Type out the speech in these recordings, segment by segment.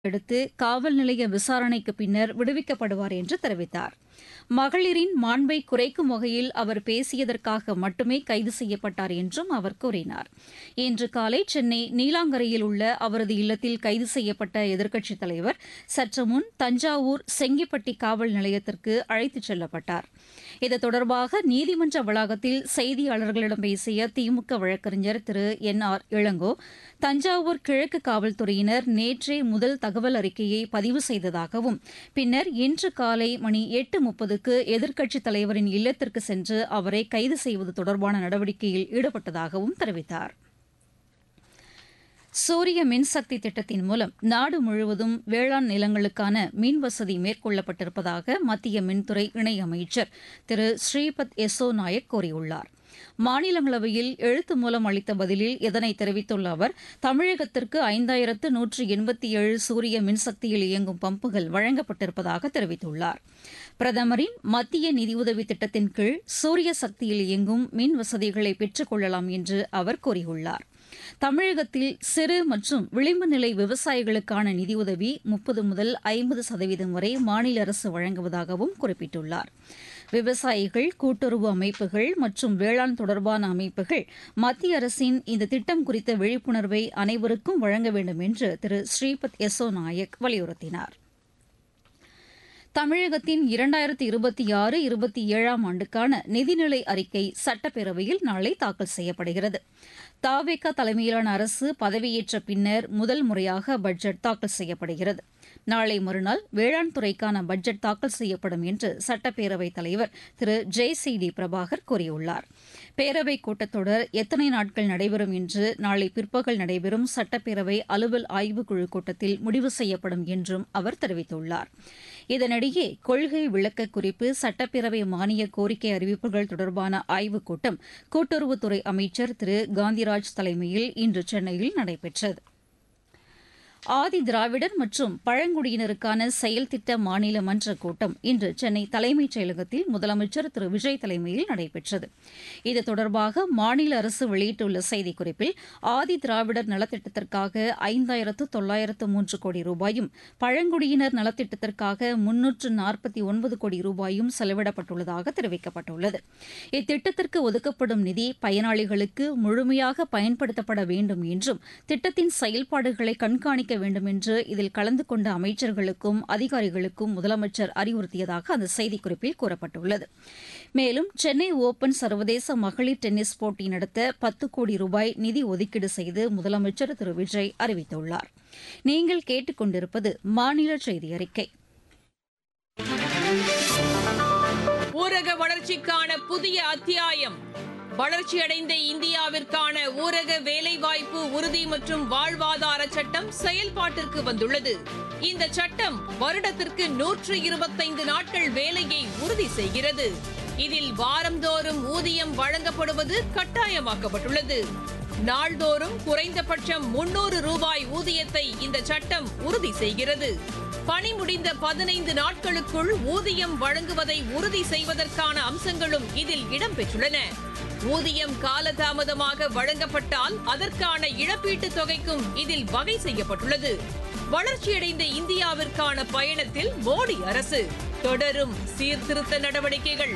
எடுத்து காவல் நிலைய விசாரணைக்கு பின்னர் விடுவிக்கப்படுவார் என்று தெரிவித்தார். மகளிரின் மாண்பை குறைக்கும் வகையில் அவர் பேசியதற்காக மட்டுமே கைது செய்யப்பட்டார் என்றும் அவர் கூறினார். இன்று காலை சென்னை நீலாங்கரையில் உள்ள அவரது இல்லத்தில் கைது செய்யப்பட்ட எதிர்க்கட்சித் தலைவர் சற்று முன் தஞ்சாவூர் செங்கிப்பட்டி காவல் நிலையத்திற்கு அழைத்துச் செல்லப்பட்டார். இது தொடர்பாக நீதிமன்ற வளாகத்தில் செய்தியாளர்களிடம் பேசிய திமுக வழக்கறிஞர் திரு என்.ஆர். இளங்கோ, தஞ்சாவூர் கிழக்கு காவல்துறையினர் நேற்றே முதல் தகவல் அறிக்கையை பதிவு செய்ததாகவும், பின்னர் இன்று காலை மணி 8:30க்கு எதிர்க்கட்சித் தலைவரின் இல்லத்திற்கு சென்று அவரை கைது செய்வது தொடர்பான நடவடிக்கையில் ஈடுபட்டதாகவும் தெரிவித்தார். சூரிய மின்சக்தி திட்டத்தின் மூலம் நாடு முழுவதும் வேளாண் நிலங்களுக்கான மின் வசதி மேற்கொள்ளப்பட்டிருப்பதாக மத்திய மின்துறை இணையமைச்சர் திரு ஸ்ரீபத் யெஸ்ஸோ நாயக் கூறியுள்ளார். மாநிலங்களவையில் எழுத்து மூலம் அளித்த பதிலில் இதனை தெரிவித்துள்ள அவர், தமிழகத்திற்கு 5187 சூரிய மின்சக்தியில் இயங்கும் பம்புகள் வழங்கப்பட்டிருப்பதாக தெரிவித்துள்ளார். பிரதமரின் மத்திய நிதியுதவி திட்டத்தின் கீழ் சூரிய சக்தியில் இயங்கும் மின் வசதிகளை பெற்றுக் கொள்ளலாம் என்று அவர் கூறியுள்ளார். தமிழகத்தில் சிறு மற்றும் விளிம்பு நிலை விவசாயிகளுக்கான நிதியுதவி 30 முதல் 50% வரை மாநில அரசு வழங்குவதாகவும் குறிப்பிட்டுள்ளார். விவசாயிகள், கூட்டுறவு அமைப்புகள் மற்றும் வேளாண் தொடர்பான அமைப்புகள் மத்திய அரசின் இந்த திட்டம் குறித்த விழிப்புணர்வை அனைவருக்கும் வழங்க வேண்டும் என்று திரு ஸ்ரீபத் யெஸ்ஸோ நாயக் வலியுறுத்தினார். தமிழகத்தின் 2026-27 ஆண்டுக்கான நிதிநிலை அறிக்கை சட்டப்பேரவையில் நாளை தாக்கல் செய்யப்படுகிறது. தவேக தலைமையிலான அரசு பதவியேற்ற பின்னர் முதல் முறையாக பட்ஜெட் தாக்கல் செய்யப்படுகிறது. நாளை மறுநாள் வேளாண் துறைக்கான பட்ஜெட் தாக்கல் செய்யப்படும் என்று சட்டப்பேரவைத் தலைவர் திரு ஜே.சி.டி. பிரபாகர் கூறியுள்ளார். பேரவைக் கூட்டத்தொடர் எத்தனை நாட்கள் நடைபெறும் என்று நாளை பிற்பகல் நடைபெறும் சட்டப்பேரவை அலுவல் ஆய்வுக்குழு கூட்டத்தில் முடிவு செய்யப்படும் என்றும் அவர் தெரிவித்துள்ளார். இதனிடையே கொள்கை விளக்க குறிப்பு, சட்டப்பேரவை மானிய கோரிக்கை அறிவிப்புகள் தொடர்பான ஆய்வுக் கூட்டம் கூட்டுறவுத்துறை அமைச்சர் திரு காந்திராஜ் தலைமையில் இன்று சென்னையில் நடைபெற்றது. ஆதி திராவிடர் மற்றும் பழங்குடியினருக்கான செயல் திட்ட மாநில மன்ற கூட்டம் இன்று சென்னை தலைமைச் செயலகத்தில் முதலமைச்சர் திரு விஜய் தலைமையில் நடைபெற்றது. இது தொடர்பாக மாநில அரசு வெளியிட்டுள்ள செய்திக்குறிப்பில், ஆதி திராவிடர் நலத்திட்டத்திற்காக 5903 கோடி ரூபாயும், பழங்குடியினர் நலத்திட்டத்திற்காக 349 கோடி ரூபாயும் செலவிடப்பட்டுள்ளதாக தெரிவிக்கப்பட்டுள்ளது. இத்திட்டத்திற்கு ஒதுக்கப்படும் நிதி பயனாளிகளுக்கு முழுமையாக பயன்படுத்தப்பட வேண்டும் என்றும், திட்டத்தின் செயல்பாடுகளை கண்காணிக்க வேண்டும் என்று இதில் கலந்து கொண்ட அமைச்சர்களுக்கும் அதிகாரிகளுக்கும் முதலமைச்சர் அறிவுறுத்தியதாக அந்த செய்திக்குறிப்பில் கூறப்பட்டுள்ளது. மேலும் சென்னை ஓபன் சர்வதேச மகளிர் டென்னிஸ் போட்டி நடத்த 10 கோடி ரூபாய் நிதி ஒதுக்கீடு செய்து முதலமைச்சர் திரு விஜய் அறிவித்துள்ளார். நீங்கள் கேட்டுக்கொண்டிருப்பது மாநில செய்தி அறிக்கை. ஊரக வளர்ச்சிக்கான புதிய அத்தியாயம். வளர்ச்சியடைந்த இந்தியாவிற்கான ஊரக வேலைவாய்ப்பு உறுதி மற்றும் வாழ்வாதார சட்டம் செயல்பாட்டிற்கு வந்துள்ளது. இந்த சட்டம் வருடத்திற்கு 125 நாட்கள் வேலையை உறுதி செய்கிறது. இதில் வாரந்தோறும் ஊதியம் வழங்கப்படுவது கட்டாயமாக்கப்பட்டுள்ளது. நாள்தோறும் குறைந்தபட்சம் 300 ரூபாய் ஊதியத்தை இந்த சட்டம் உறுதி செய்கிறது. பணி முடிந்த 15 நாட்களுக்குள் ஊதியம் வழங்குவதை உறுதி செய்வதற்கான அம்சங்களும் இதில் இடம்பெற்றுள்ளன. ஊதியம் காலதாமதமாக வழங்கப்பட்டால் அதற்கான இழப்பீட்டுத் தொகைக்கும் இதில் வகை செய்யப்பட்டுள்ளது. வளர்ச்சியடைந்த இந்தியாவிற்கான பயணத்தில் மோடி அரசு தொடரும் சீர்திருத்த நடவடிக்கைகள்.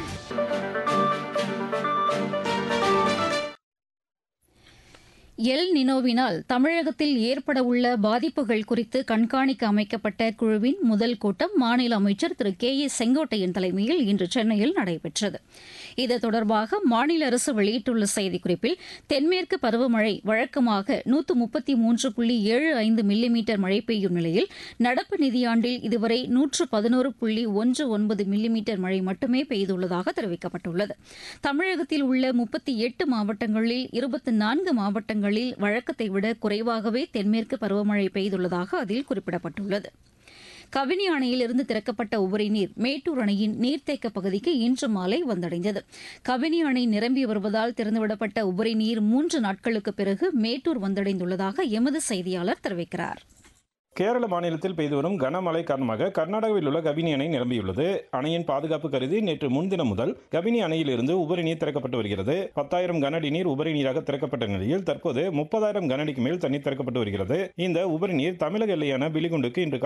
எல் நினோவினால் தமிழகத்தில் ஏற்படவுள்ள பாதிப்புகள் குறித்து கண்காணிக்க அமைக்கப்பட்ட குழுவின் முதல் கூட்டம் மாநில அமைச்சர் திரு கே.ஏ. செங்கோட்டையன் தலைமையில் இன்று சென்னையில் நடைபெற்றது. இது தொடர்பாக மாநில அரசு வெளியிட்டுள்ள செய்திக்குறிப்பில், தென்மேற்கு பருவமழை வழக்கமாக 133.75 மில்லிமீட்டர் மழை பெய்யும் நிலையில் நடப்பு நிதியாண்டில் இதுவரை 111.19 மில்லிமீட்டர் மழை மட்டுமே பெய்துள்ளதாக தெரிவிக்கப்பட்டுள்ளது. தமிழகத்தில் உள்ள 38 மாவட்டங்களில் 24 மாவட்டங்களில் வழக்கத்தை விட குறைவாகவே தென்மேற்கு பருவமழை பெய்துள்ளதாக அதில் குறிப்பிடப்பட்டுள்ளது. கபினி அணையிலிருந்து திறக்கப்பட்ட உபரி நீர் மேட்டூர் அணையின் நீர்த்தேக்க பகுதிக்கு இன்று மாலை வந்தடைந்தது. கபினி அணை நிரம்பி வருவதால் திறந்துவிடப்பட்ட உபரி நீர் 3 நாட்களுக்கு பிறகு மேட்டூர் வந்தடைந்துள்ளதாக எமது செய்தியாளர் தெரிவிக்கிறார். கேரள மாநிலத்தில் பெய்து வரும் கனமழை காரணமாக கர்நாடகாவில் உள்ள கபினி அணை நிரம்பியுள்ளது. அணையின் பாதுகாப்பு கருதி நேற்று முன்தினம் முதல் கபினி அணையிலிருந்து உபரி நீர் திறக்கப்பட்டு வருகிறது. 10,000 கனஅடி நீர் உபரி நீராக திறக்கப்பட்ட நிலையில் தற்போது 30,000 கனஅடிக்கு மேல் தண்ணீர் திறக்கப்பட்டு வருகிறது. இந்த உபரி நீர் தமிழக எல்லையான பிலிகுண்டுக்கு இன்று